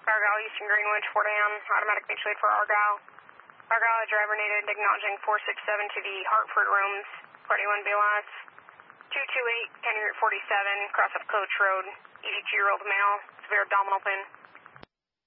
Argyle, Eastern Greenwich, 4 a.m. Automatic mutual aid for Argyle. Argyle, driver needed acknowledging 467 to the Hartford rooms, 41 BLS. 228, County Route 47, cross of Coach Road, 82-year-old male, severe abdominal pain.